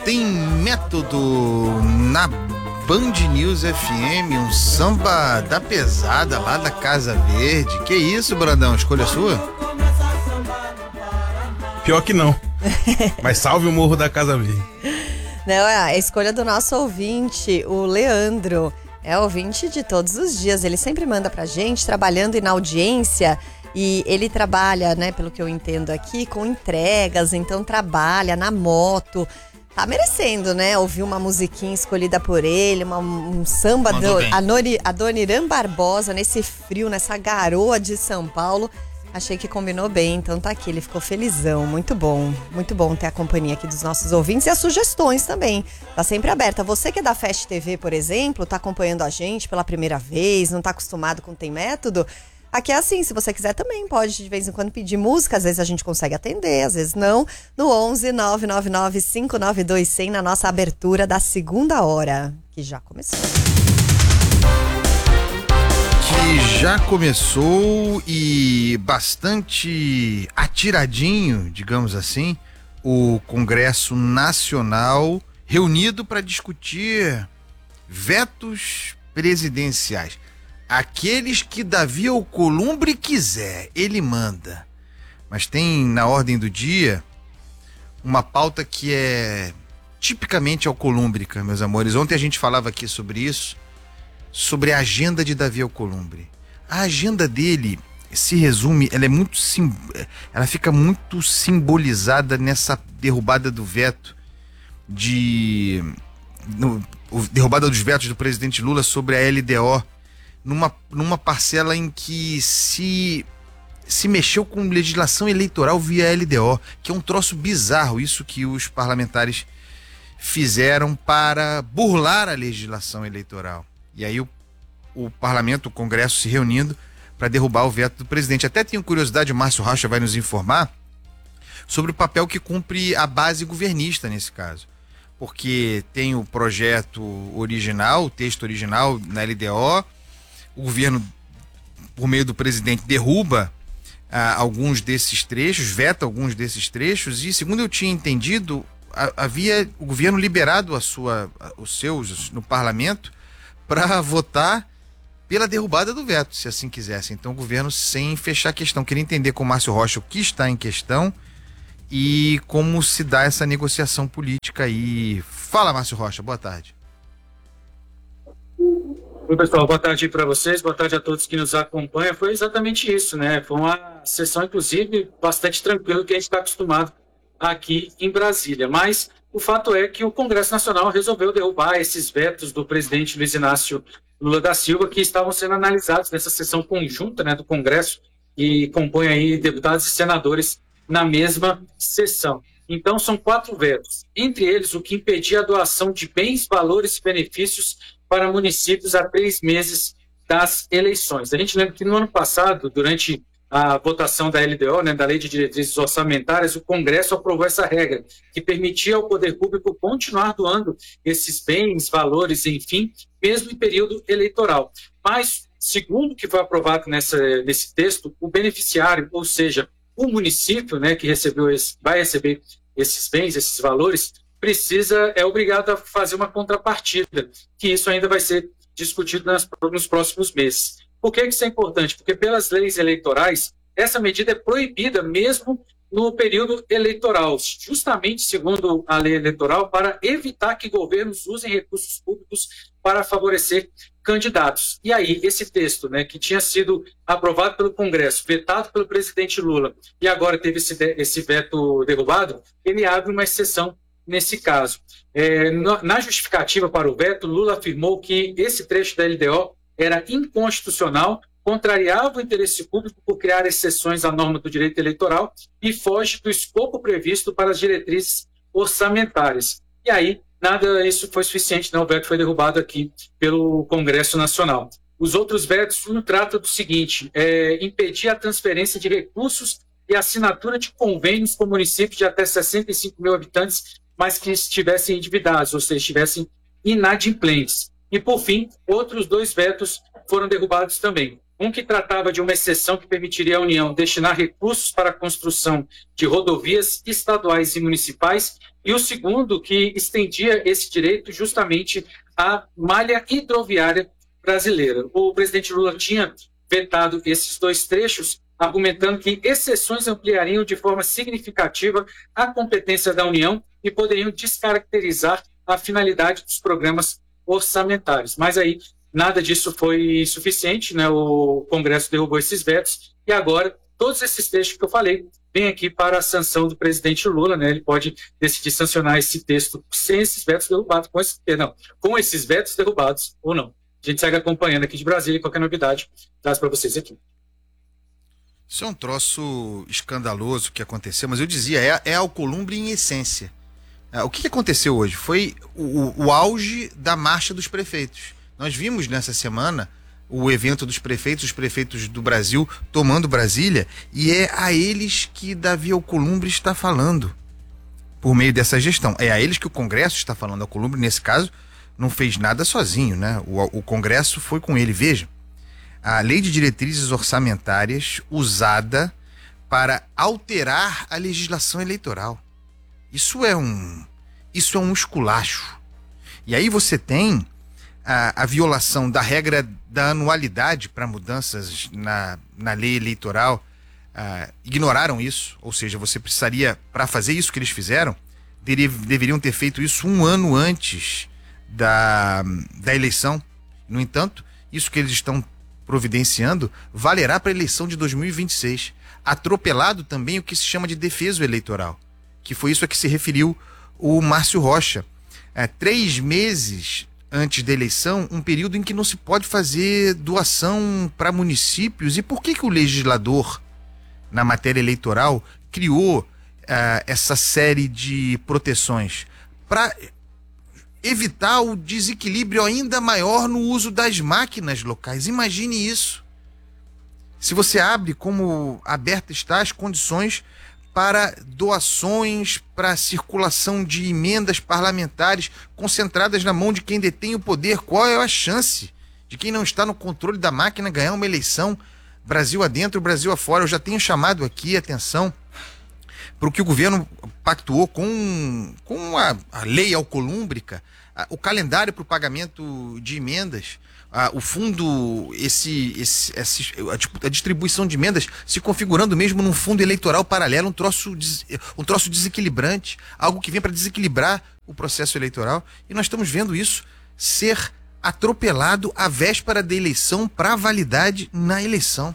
tem método na Band News FM, um samba da pesada lá da Casa Verde. Que isso, Brandão? Escolha sua? Pior que não. Mas salve o Morro da Casa Verde. Não, é a escolha do nosso ouvinte, o Leandro. É ouvinte de todos os dias. Ele sempre manda pra gente, trabalhando e na audiência. E ele trabalha, né, pelo que eu entendo aqui, com entregas. Então trabalha na moto. Tá merecendo, né? Ouvir uma musiquinha escolhida por ele, um samba a Dona Irã Barbosa, nesse frio, nessa garoa de São Paulo. Achei que combinou bem, então tá aqui, ele ficou felizão. Muito bom ter a companhia aqui dos nossos ouvintes e as sugestões também. Tá sempre aberta. Você que é da Fast TV, por exemplo, tá acompanhando a gente pela primeira vez, não tá acostumado com Tem Método. Aqui é assim, se você quiser também pode de vez em quando pedir música, às vezes a gente consegue atender, às vezes não, no 11 999 592 100 na nossa abertura da segunda hora, que já começou. Que já começou e bastante atiradinho, digamos assim, o Congresso Nacional reunido para discutir vetos presidenciais. Aqueles que Davi Alcolumbre quiser, ele manda. Mas tem na ordem do dia uma pauta que é tipicamente alcolúmbrica, meus amores. Ontem a gente falava aqui sobre isso, sobre a agenda de Davi Alcolumbre. A agenda dele se resume, ela fica muito simbolizada nessa derrubada do veto derrubada dos vetos do presidente Lula sobre a LDO. Numa parcela em que se mexeu com legislação eleitoral via LDO, que é um troço bizarro, isso que os parlamentares fizeram para burlar a legislação eleitoral. E aí o parlamento, o Congresso se reunindo para derrubar o veto do presidente. Até tenho curiosidade, o Márcio Rocha vai nos informar sobre o papel que cumpre a base governista nesse caso. Porque tem o projeto original, o texto original na LDO, o governo, por meio do presidente, derruba alguns desses trechos, veta alguns desses trechos, e segundo eu tinha entendido, havia o governo liberado os seus no parlamento para votar pela derrubada do veto, se assim quisesse. Então o governo sem fechar a questão. Queria entender com o Márcio Rocha o que está em questão e como se dá essa negociação política aí. Fala, Márcio Rocha, boa tarde. Oi, pessoal, boa tarde para vocês, boa tarde a todos que nos acompanham. Foi exatamente isso, né? Foi uma sessão, inclusive, bastante tranquila que a gente está acostumado aqui em Brasília. Mas o fato é que o Congresso Nacional resolveu derrubar esses vetos do presidente Luiz Inácio Lula da Silva, que estavam sendo analisados nessa sessão conjunta, né, do Congresso, e compõe aí deputados e senadores na mesma sessão. Então, são 4 vetos. Entre eles, o que impedia a doação de bens, valores e benefícios para municípios a 3 meses das eleições. A gente lembra que no ano passado, durante a votação da LDO, né, da Lei de Diretrizes Orçamentárias, o Congresso aprovou essa regra, que permitia ao poder público continuar doando esses bens, valores, enfim, mesmo em período eleitoral. Mas, segundo o que foi aprovado nesse texto, o beneficiário, ou seja, o município, né, que vai receber esses bens, esses valores, é obrigado a fazer uma contrapartida, que isso ainda vai ser discutido nos próximos meses. Por que isso é importante? Porque pelas leis eleitorais, essa medida é proibida mesmo no período eleitoral, justamente segundo a lei eleitoral, para evitar que governos usem recursos públicos para favorecer candidatos. E aí, esse texto, né, que tinha sido aprovado pelo Congresso, vetado pelo presidente Lula, e agora teve esse veto derrubado, ele abre uma exceção nesse caso. Na justificativa para o veto, Lula afirmou que esse trecho da LDO era inconstitucional, contrariava o interesse público por criar exceções à norma do direito eleitoral e foge do escopo previsto para as diretrizes orçamentárias. E aí, nada isso foi suficiente, não, o veto foi derrubado aqui pelo Congresso Nacional. Os outros vetos tratam do seguinte, impedir a transferência de recursos e assinatura de convênios com municípios de até 65 mil habitantes, mas que estivessem endividados, ou seja, estivessem inadimplentes. E, por fim, outros 2 vetos foram derrubados também. Um que tratava de uma exceção que permitiria à União destinar recursos para a construção de rodovias estaduais e municipais, e o segundo que estendia esse direito justamente à malha hidroviária brasileira. O presidente Lula tinha vetado esses dois trechos, argumentando que exceções ampliariam de forma significativa a competência da União e poderiam descaracterizar a finalidade dos programas orçamentários. Mas aí nada disso foi suficiente, né? O Congresso derrubou esses vetos e agora todos esses textos que eu falei vêm aqui para a sanção do presidente Lula, né? Ele pode decidir sancionar esse texto sem esses vetos derrubados, com esses vetos derrubados ou não. A gente segue acompanhando aqui de Brasília e qualquer novidade traz para vocês aqui. Isso é um troço escandaloso que aconteceu, mas eu dizia, é Alcolumbre em essência. O que aconteceu hoje? Foi o auge da marcha dos prefeitos. Nós vimos nessa semana o evento dos prefeitos, os prefeitos do Brasil tomando Brasília, e é a eles que Davi Alcolumbre está falando por meio dessa gestão. É a eles que o Congresso está falando. Alcolumbre, nesse caso, não fez nada sozinho, né? O Congresso foi com ele. Veja, a Lei de Diretrizes Orçamentárias usada para alterar a legislação eleitoral. Isso é um esculacho. E aí você tem a violação da regra da anualidade para mudanças na lei eleitoral. Ignoraram isso, ou seja, você precisaria, para fazer isso que eles fizeram, deveriam ter feito isso um ano antes da eleição. No entanto, isso que eles estão providenciando valerá para a eleição de 2026. Atropelado também o que se chama de defeso eleitoral, que foi isso a que se referiu o Márcio Rocha. 3 meses antes da eleição, um período em que não se pode fazer doação para municípios. E por que o legislador, na matéria eleitoral, criou essa série de proteções? Para evitar o desequilíbrio ainda maior no uso das máquinas locais. Imagine isso. Se você abre, como aberta está, as condições para doações, para circulação de emendas parlamentares concentradas na mão de quem detém o poder, qual é a chance de quem não está no controle da máquina ganhar uma eleição? Brasil adentro, Brasil afora. Eu já tenho chamado aqui a atenção para o que o governo pactuou com a lei alcolúmbrica, o calendário para o pagamento de emendas, o fundo, a distribuição de emendas se configurando mesmo num fundo eleitoral paralelo, um troço desequilibrante, algo que vem para desequilibrar o processo eleitoral, e nós estamos vendo isso ser atropelado à véspera da eleição para validade na eleição.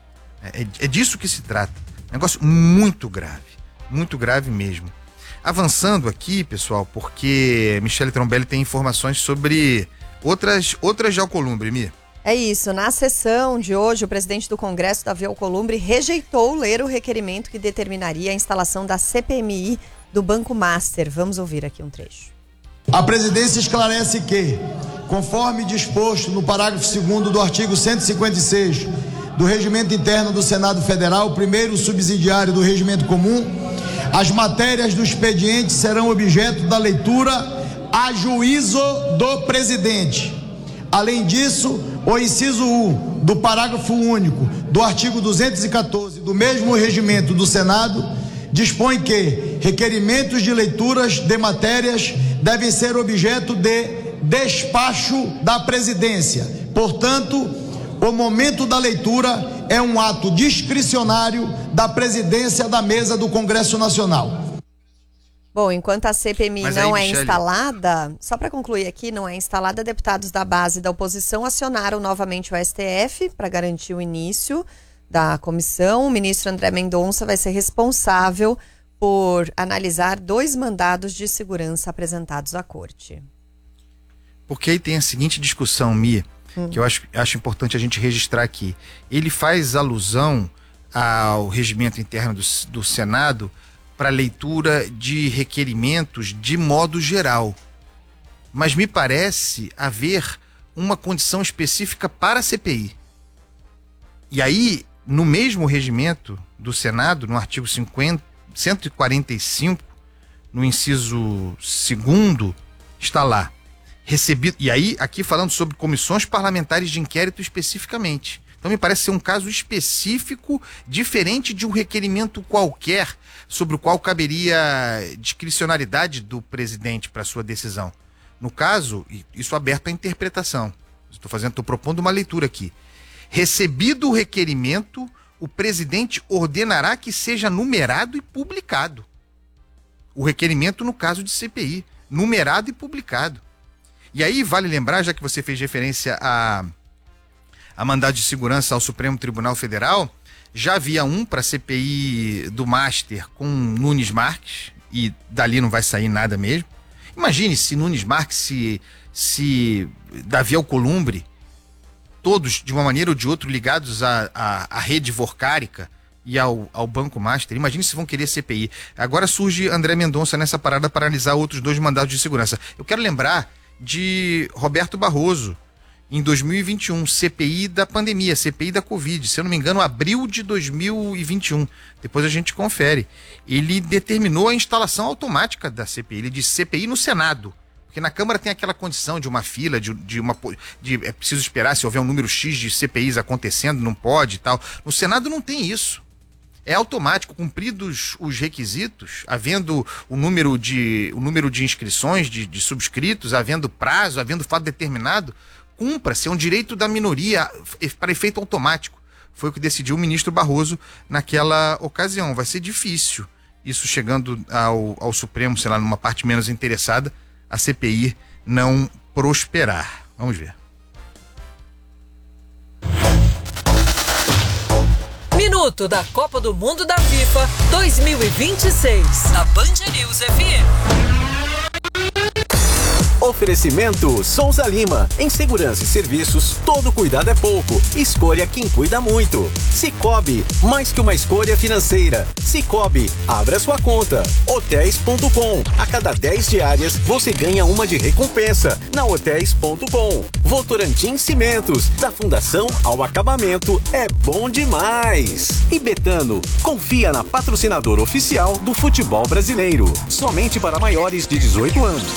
É disso que se trata. Negócio muito grave mesmo. Avançando aqui, pessoal, porque Michele Trombelli tem informações sobre outras de Alcolumbre, Mi. É isso. Na sessão de hoje, o presidente do Congresso, Davi Alcolumbre, rejeitou ler o requerimento que determinaria a instalação da CPMI do Banco Master. Vamos ouvir aqui um trecho. A presidência esclarece que, conforme disposto no parágrafo 2º do artigo 156 do Regimento Interno do Senado Federal, primeiro subsidiário do Regimento Comum, as matérias do expediente serão objeto da leitura a juízo do presidente. Além disso, o inciso 1 do parágrafo único do artigo 214 do mesmo regimento do Senado dispõe que requerimentos de leituras de matérias devem ser objeto de despacho da presidência. Portanto, o momento da leitura é um ato discricionário da presidência da mesa do Congresso Nacional. Bom, enquanto a CPMI não é instalada, só para concluir aqui, não é instalada, deputados da base da oposição acionaram novamente o STF para garantir o início da comissão. O ministro André Mendonça vai ser responsável por analisar 2 mandados de segurança apresentados à corte. Porque aí tem a seguinte discussão, Mi, que eu acho importante a gente registrar aqui. Ele faz alusão ao regimento interno do Senado para leitura de requerimentos de modo geral. Mas me parece haver uma condição específica para a CPI. E aí, no mesmo regimento do Senado, no artigo 145, no inciso 2º, está lá. Recebido, e aí, aqui falando sobre comissões parlamentares de inquérito especificamente. Então me parece ser um caso específico, diferente de um requerimento qualquer, sobre o qual caberia discricionariedade do presidente para sua decisão. No caso, isso aberto à interpretação. Estou propondo uma leitura aqui. Recebido o requerimento, o presidente ordenará que seja numerado e publicado. O requerimento no caso de CPI, numerado e publicado. E aí vale lembrar, já que você fez referência a mandado de segurança ao Supremo Tribunal Federal, já havia um para a CPI do Master com Nunes Marques, e dali não vai sair nada mesmo. Imagine se Nunes Marques, se Davi Alcolumbre, todos de uma maneira ou de outra ligados à rede vorcárica e ao Banco Master, imagine se vão querer CPI. Agora surge André Mendonça nessa parada para analisar outros 2 mandados de segurança. Eu quero lembrar de Roberto Barroso, em 2021, CPI da pandemia, CPI da Covid, se eu não me engano, abril de 2021. Depois a gente confere. Ele determinou a instalação automática da CPI. Ele disse CPI no Senado. Porque na Câmara tem aquela condição de uma fila, é preciso esperar se houver um número X de CPIs acontecendo, não pode e tal. No Senado não tem isso. É automático, cumpridos os requisitos, havendo o número de inscrições, de subscritos, havendo prazo, havendo fato determinado, cumpra-se, é um direito da minoria para efeito automático. Foi o que decidiu o ministro Barroso naquela ocasião. Vai ser difícil isso chegando ao Supremo, sei lá, numa parte menos interessada, a CPI não prosperar. Vamos ver. Minuto da Copa do Mundo da FIFA 2026, na Band News FM. Oferecimento Souza Lima. Em segurança e serviços, todo cuidado é pouco. Escolha quem cuida muito. Sicoob, mais que uma escolha financeira. Sicoob, abra sua conta. Hotéis.com. A cada 10 diárias, você ganha uma de recompensa. Na Hotéis.com. Votorantim Cimentos. Da fundação ao acabamento, é bom demais. E Betano, confia na patrocinadora oficial do futebol brasileiro. Somente para maiores de 18 anos.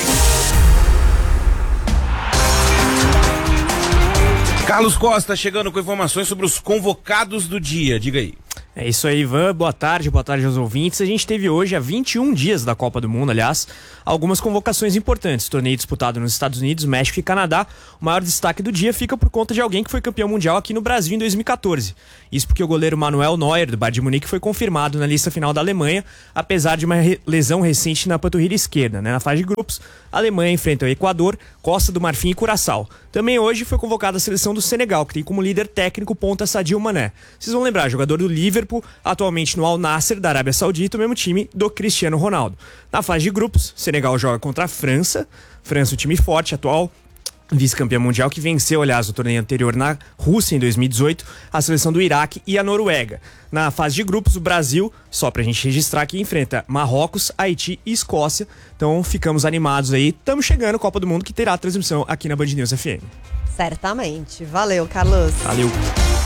Carlos Costa chegando com informações sobre os convocados do dia. Diga aí. É isso aí, Ivan. Boa tarde aos ouvintes. A gente teve hoje, há 21 dias da Copa do Mundo, aliás, algumas convocações importantes. Torneio disputado nos Estados Unidos, México e Canadá. O maior destaque do dia fica por conta de alguém que foi campeão mundial aqui no Brasil em 2014. Isso porque o goleiro Manuel Neuer, do Bayern de Munique, foi confirmado na lista final da Alemanha, apesar de uma lesão recente na panturrilha esquerda. Na fase de grupos, a Alemanha enfrenta o Equador, Costa do Marfim e Curaçao. Também hoje foi convocada a seleção do Senegal, que tem como líder técnico ponta Sadio Mané. Vocês vão lembrar, jogador do Liverpool, atualmente no Al Nassr da Arábia Saudita, o mesmo time do Cristiano Ronaldo. Na fase de grupos, Senegal joga contra a França. França, um time forte, atual vice-campeão mundial, que venceu, aliás, o torneio anterior na Rússia em 2018, a seleção do Iraque e a Noruega. Na fase de grupos, o Brasil, só pra gente registrar, que enfrenta Marrocos, Haiti e Escócia. Então ficamos animados aí. Estamos chegando, Copa do Mundo, que terá transmissão aqui na Band News FM. Certamente. Valeu, Carlos. Valeu.